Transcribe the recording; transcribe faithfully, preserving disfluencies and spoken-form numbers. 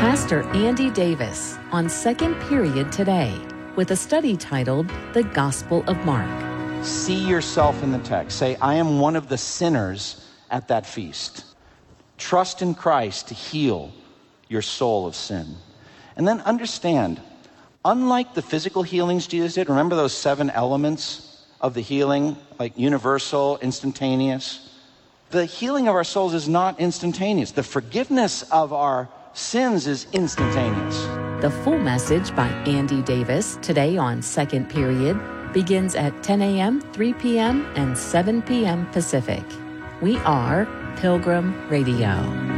Pastor Andy Davis on Second Period today with a study titled The Gospel of Mark. See yourself in the text. Say, I am one of the sinners at that feast. Trust in Christ to heal your soul of sin. And then understand, unlike the physical healings Jesus did, remember those seven elements of the healing, like universal, instantaneous? The healing of our souls is not instantaneous. The forgiveness of our sins is instantaneous. The full message by Andy Davis today on Second Period begins at ten a.m., three p.m., and seven p.m. Pacific. We are Pilgrim Radio.